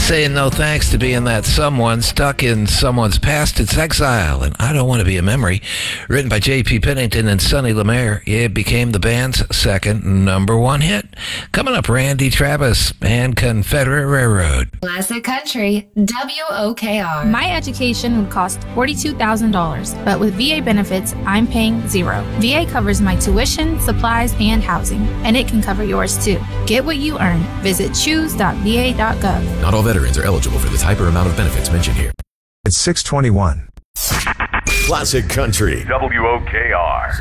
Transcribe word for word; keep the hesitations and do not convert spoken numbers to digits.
saying no thanks to being that someone stuck in someone's past. It's Exile, and I Don't Want to Be a Memory. Written by J P Pennington and Sonny Lemaire. It became the band's second number one hit. Coming up, Randy Travis and Confederate Railroad. Classic Country, W O K R. My education would cost forty-two thousand dollars, but with V A benefits, I'm paying zero. V A covers my tuition, supplies, and housing, and it can cover yours too. Get what you earn. Visit choose dot v a dot gov. Not all veterans are eligible for the type or amount of benefits mentioned here. It's six twenty-one. Classic Country. W O K R.